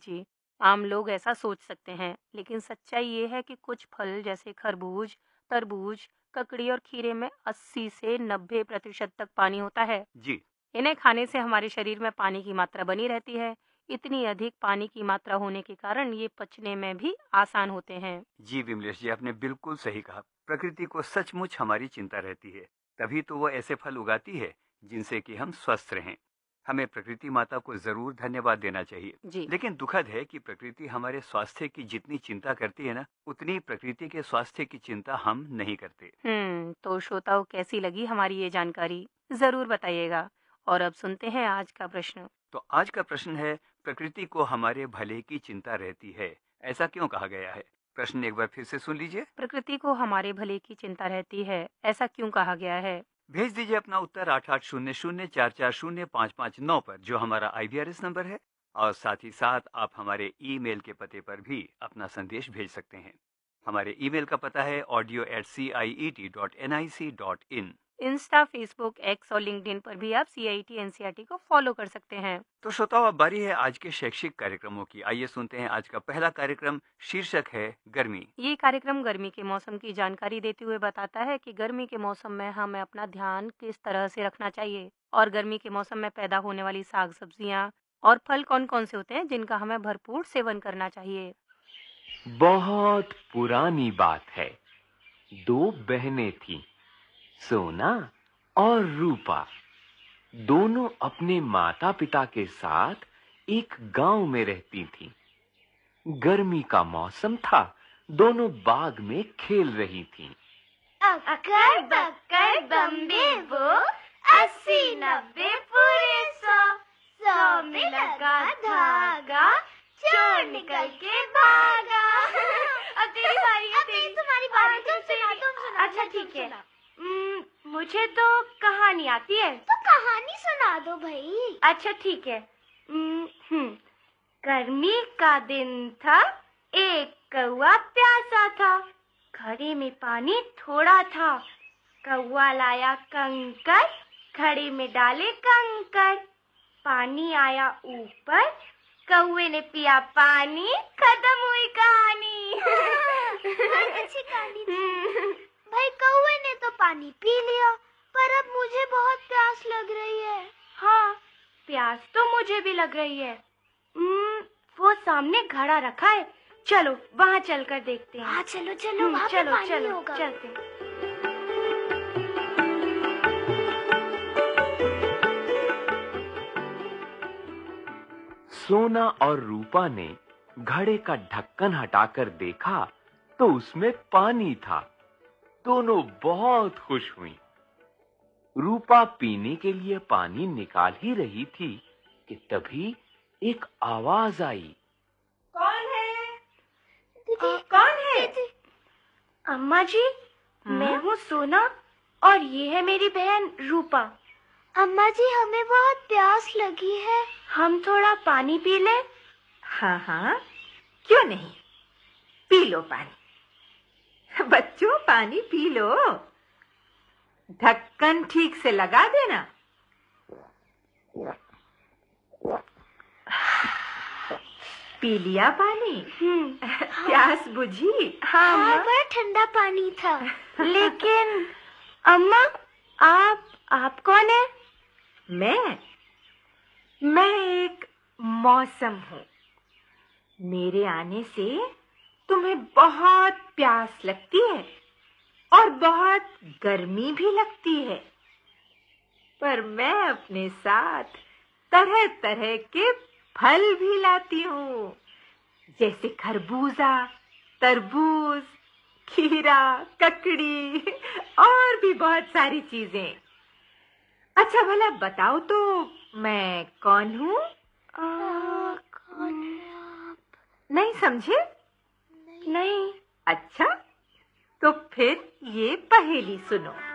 जी, आम लोग ऐसा सोच सकते हैं, लेकिन सच्चाई ये है कि कुछ फल जैसे खरबूज, तरबूज, ककड़ी और खीरे में 80 से 90% तक पानी होता है। जी। इन्हें खाने से हमारे शरीर में पानी की मात्रा बनी रहती है। इतनी अधिक पानी की मात्रा होने के कारण ये पचने में भी आसान होते हैं। जी विमलेश जी, आपने बिल्कुल सही कहा। प्रकृति को सचमुच हमारी चिंता रहती है, तभी तो वो ऐसे फल उगाती है जिनसे कि हम स्वस्थ रहें। हमें प्रकृति माता को जरूर धन्यवाद देना चाहिए। जी। लेकिन दुखद है कि प्रकृति हमारे स्वास्थ्य की जितनी चिंता करती है ना, उतनी प्रकृति के स्वास्थ्य की चिंता हम नहीं करते। तो श्रोताओं, कैसी लगी हमारी ये जानकारी? जरूर बताइएगा। और अब सुनते हैं आज का प्रश्न। तो आज का प्रश्न है, प्रकृति को हमारे भले की चिंता रहती है, ऐसा क्यों कहा गया है? प्रश्न एक बार फिर से सुन लीजिए। प्रकृति को हमारे भले की चिंता रहती है, ऐसा क्यों कहा गया है? भेज दीजिए अपना उत्तर 8800444559 पर, जो हमारा IVRS नंबर है। और साथ ही साथ आप हमारे ईमेल के पते पर भी अपना संदेश भेज सकते हैं। हमारे ईमेल का पता है audio@ciet.nic.in। इंस्टा, फेसबुक, एक्स और लिंक्डइन पर भी आप CIT NCERT को फॉलो कर सकते हैं। तो श्रोताओं, अब बारी है आज के शैक्षिक कार्यक्रमों की। आइए सुनते हैं आज का पहला कार्यक्रम। शीर्षक है गर्मी। ये कार्यक्रम गर्मी के मौसम की जानकारी देते हुए बताता है कि गर्मी के मौसम में हमें अपना ध्यान किस तरह से रखना चाहिए और गर्मी के मौसम में पैदा होने वाली साग सब्जियां और फल कौन-कौन से होते हैं जिनका हमें भरपूर सेवन करना चाहिए। बहुत पुरानी बात है। दो बहनें थीं, सोना और रूपा। दोनों अपने माता-पिता के साथ एक गांव में रहती थीं। गर्मी का मौसम था। दोनों बाग में खेल रही थीं। अक्कर बक्कर बम्बे वो 80-90 पूरे 100 में लगा धागा, चोर निकल के भागा। अब तेरी बारी है। तुम्हारी बारी। तुम सुना। अच्छा ठीक है। मुझे तो कहानी आती है। तो कहानी सुना दो भाई। अच्छा ठीक है। गर्मी का दिन था, एक कौवा प्यासा था। घड़े में पानी थोड़ा था। कौवा लाया कंकर, घड़े में डाले कंकर। पानी आया ऊपर, कौवे ने पिया पानी, खत्म हुई कहानी। अच्छी कहानी थी। भाई कौवे ने तो पानी पी लिया, पर अब मुझे बहुत प्यास लग रही है। हाँ, प्यास तो मुझे भी लग रही है। वो सामने घड़ा रखा है, चलो वहाँ चलकर देखते हैं। हाँ चलो चलो, वहाँ पे पानी होगा। चलते हैं। सोना और रूपा ने घड़े का ढक्कन हटाकर देखा तो उसमें पानी था। दोनों बहुत खुश हुईं। रूपा पीने के लिए पानी निकाल ही रही थी कि तभी एक आवाज आई। कौन है? दीदी, कौन है? दीदी। अम्मा जी, मैं हूँ सोना और ये है मेरी बहन रूपा। अम्मा जी, हमें बहुत प्यास लगी है, हम थोड़ा पानी पी लें? हाँ हाँ, क्यों नहीं, पी लो पानी। बच्चों पानी पी लो, ढक्कन ठीक से लगा देना। पी लिया पानी? प्यास बुझी? हाँ, बड़ा ठंडा पानी था। लेकिन अम्मा, आप कौन है? मैं एक मौसम हूँ। मेरे आने से तुम्हें बहुत प्यास लगती है और बहुत गर्मी भी लगती है, पर मैं अपने साथ तरह तरह के फल भी लाती हूँ, जैसे खरबूजा, तरबूज, खीरा, ककड़ी और भी बहुत सारी चीजें। अच्छा भला बताओ तो मैं कौन हूँ? कौन है आप? नहीं समझे? नहीं। अच्छा, तो फिर ये पहेली सुनो।